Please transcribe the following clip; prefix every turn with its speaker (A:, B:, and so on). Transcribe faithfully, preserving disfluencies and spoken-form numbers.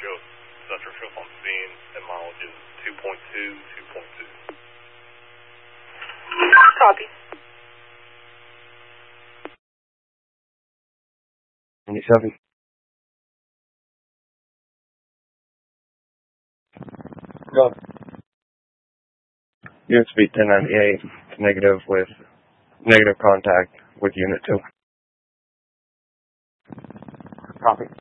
A: show, Central show on scene, and mileage is two point two, two point two.
B: Copy.
C: ninety-seven. Go. Unit speed ten ninety-eight, negative with, negative contact with unit two. Copy.